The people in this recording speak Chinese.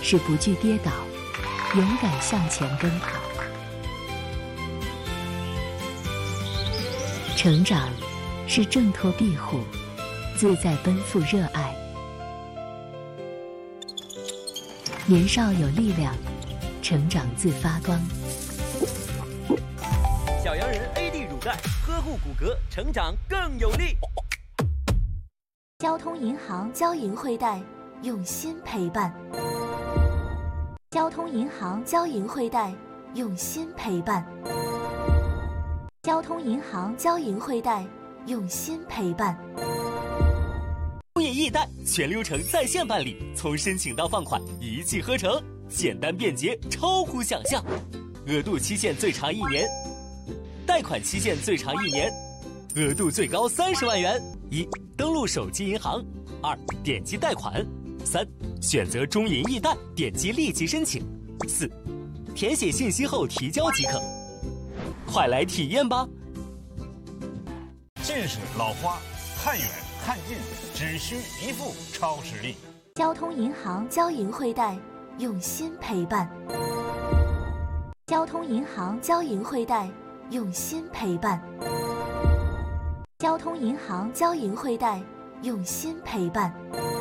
是不惧跌倒，勇敢向前奔跑。成长是挣脱庇护，自在奔赴热爱。年少有力量，成长自发光。 小洋人 AD 乳钙，呵护骨骼，成长更有力。 交通银行交银汇贷，用心陪伴。交通银行交银汇贷，用心陪伴。交通银行交银汇贷，用心陪伴。 中银易贷全流程在线办理，从申请到放款一气呵成，简单便捷，超乎想象。额度期限最长1年，贷款期限最长1年，额度最高30万元。1. 登录手机银行。2. 点击贷款。3. 选择中银易贷，点击立即申请。4. 填写信息后提交即可。快来体验吧！ 近视、老花，看远看近，只需一副超视力。 交通银行交银汇贷，用心陪伴。交通银行交银汇贷，用心陪伴。交通银行交银汇贷，用心陪伴。